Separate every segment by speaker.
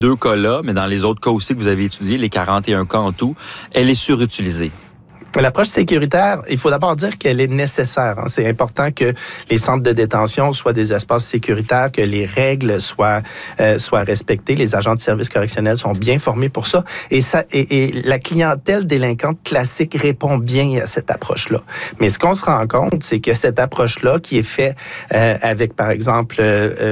Speaker 1: 2 cas-là, mais dans les autres cas aussi que vous avez étudiés, les 41 cas en tout, elle est surutilisée?
Speaker 2: L'approche sécuritaire, il faut d'abord dire qu'elle est nécessaire. C'est important que les centres de détention soient des espaces sécuritaires, que les règles soient respectées. Les agents de services correctionnels sont bien formés pour ça. Et la clientèle délinquante classique répond bien à cette approche-là. Mais ce qu'on se rend compte, c'est que cette approche-là, qui est faite avec, par exemple,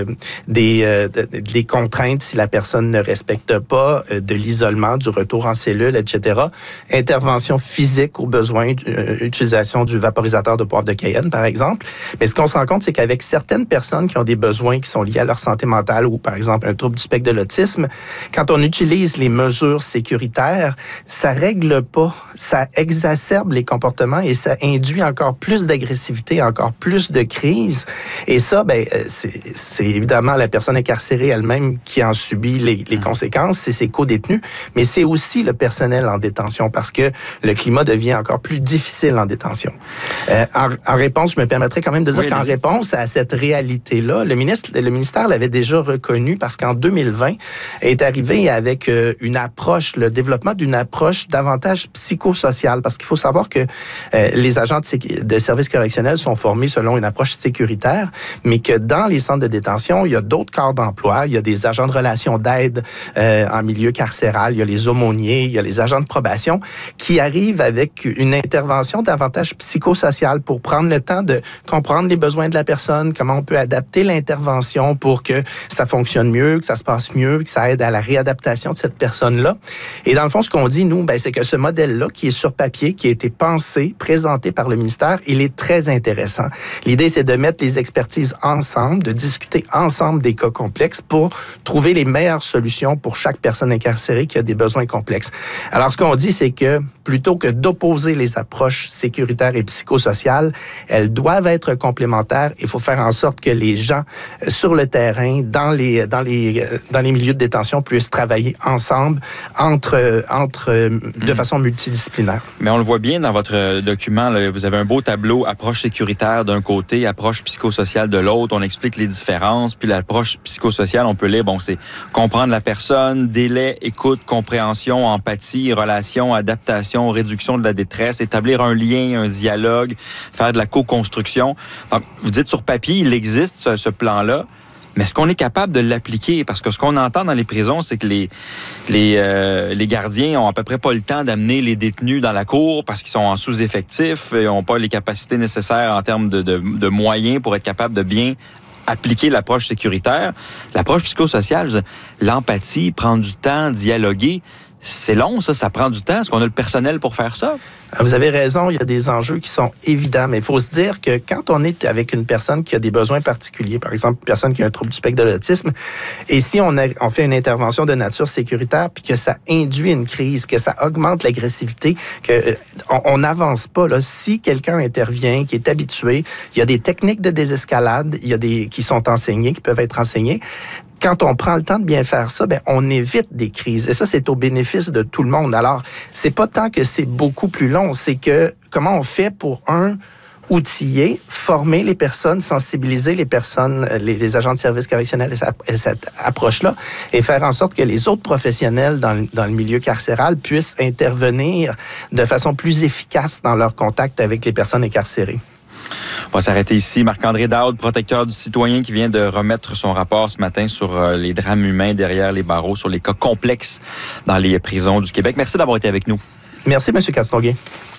Speaker 2: des contraintes si la personne ne respecte pas, de l'isolement, du retour en cellule, etc., intervention physique au besoin d'utilisation du vaporisateur de poivre de Cayenne, par exemple. Mais ce qu'on se rend compte, c'est qu'avec certaines personnes qui ont des besoins qui sont liés à leur santé mentale ou, par exemple, un trouble du spectre de l'autisme, quand on utilise les mesures sécuritaires, ça règle pas, ça exacerbe les comportements et ça induit encore plus d'agressivité, encore plus de crise. Et ça, c'est évidemment la personne incarcérée elle-même qui en subit les conséquences, c'est ses co-détenus, mais c'est aussi le personnel en détention parce que le climat devient encore plus difficile en détention. En réponse, je me permettrais quand même de dire qu'en réponse à cette réalité-là, le ministère l'avait déjà reconnu parce qu'en 2020 est arrivé avec une approche, le développement d'une approche davantage psychosociale, parce qu'il faut savoir que les agents de services correctionnels sont formés selon une approche sécuritaire, mais que dans les centres de détention, il y a d'autres corps d'emploi, il y a des agents de relations d'aide en milieu carcéral, il y a les aumôniers, il y a les agents de probation qui arrivent avec une intervention davantage psychosociale pour prendre le temps de comprendre les besoins de la personne, comment on peut adapter l'intervention pour que ça fonctionne mieux, que ça se passe mieux, que ça aide à la réadaptation de cette personne-là. Et dans le fond, ce qu'on dit, nous, c'est que ce modèle-là, qui est sur papier, qui a été pensé, présenté par le ministère, il est très intéressant. L'idée, c'est de mettre les expertises ensemble, de discuter ensemble des cas complexes pour trouver les meilleures solutions pour chaque personne incarcérée qui a des besoins complexes. Alors, ce qu'on dit, c'est que plutôt que d'opposer les approches sécuritaires et psychosociales, elles doivent être complémentaires. Il faut faire en sorte que les gens sur le terrain, dans les milieux de détention, puissent travailler ensemble, de façon multidisciplinaire.
Speaker 1: Mais on le voit bien dans votre document, là, vous avez un beau tableau, approche sécuritaire d'un côté, approche psychosociale de l'autre. On explique les différences. Puis l'approche psychosociale, on peut lire, c'est comprendre la personne, délai, écoute, compréhension, empathie, relation, adaptation, réduction de la détresse, établir un lien, un dialogue, faire de la co-construction. Donc, vous dites sur papier, il existe ce plan-là, mais est-ce qu'on est capable de l'appliquer? Parce que ce qu'on entend dans les prisons, c'est que les gardiens ont à peu près pas le temps d'amener les détenus dans la cour parce qu'ils sont en sous-effectif et n'ont pas les capacités nécessaires en termes de moyens pour être capables de bien appliquer l'approche sécuritaire. L'approche psychosociale, l'empathie, prendre du temps, dialoguer, c'est long, ça prend du temps. Est-ce qu'on a le personnel pour faire ça?
Speaker 2: Vous avez raison, il y a des enjeux qui sont évidents, mais il faut se dire que quand on est avec une personne qui a des besoins particuliers, par exemple, une personne qui a un trouble du spectre de l'autisme, et si on fait une intervention de nature sécuritaire, puis que ça induit une crise, que ça augmente l'agressivité, on n'avance pas. Là. Si quelqu'un intervient, qui est habitué, il y a des techniques de désescalade, qui sont enseignées, qui peuvent être enseignées. Quand on prend le temps de bien faire ça, on évite des crises. Et ça, c'est au bénéfice de tout le monde. Alors, c'est pas tant que c'est beaucoup plus long, c'est que comment on fait pour outiller, former les personnes, sensibiliser les personnes, les agents de services correctionnels à cette approche-là et faire en sorte que les autres professionnels dans le milieu carcéral puissent intervenir de façon plus efficace dans leur contact avec les personnes incarcérées.
Speaker 1: On va s'arrêter ici. Marc-André Daoud, protecteur du citoyen, qui vient de remettre son rapport ce matin sur les drames humains derrière les barreaux, sur les cas complexes dans les prisons du Québec. Merci d'avoir été avec nous.
Speaker 2: Merci, M. Castonguay.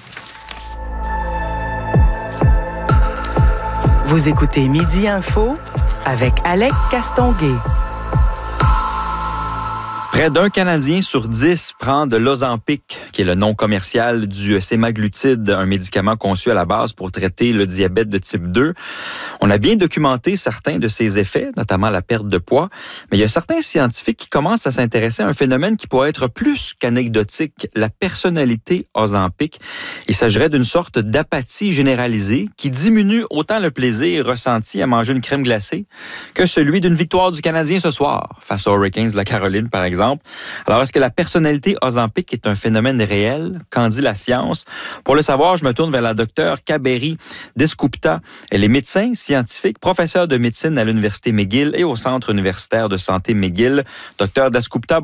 Speaker 3: Vous écoutez Midi Info avec Alec Castonguay.
Speaker 1: Près d'un Canadien sur 10 prend de l'Ozempic, qui est le nom commercial du sémaglutide, un médicament conçu à la base pour traiter le diabète de type 2. On a bien documenté certains de ses effets, notamment la perte de poids, mais il y a certains scientifiques qui commencent à s'intéresser à un phénomène qui pourrait être plus qu'anecdotique, la personnalité Ozempic. Il s'agirait d'une sorte d'apathie généralisée qui diminue autant le plaisir ressenti à manger une crème glacée que celui d'une victoire du Canadien ce soir, face aux Hurricanes de la Caroline, par exemple. Alors, est-ce que la personnalité Ozempic est un phénomène réel? Qu'en dit la science? Pour le savoir, je me tourne vers la docteure Kaberi Dasgupta. Elle est médecin, scientifique, professeure de médecine à l'Université McGill et au Centre universitaire de santé McGill. Docteur Dasgupta,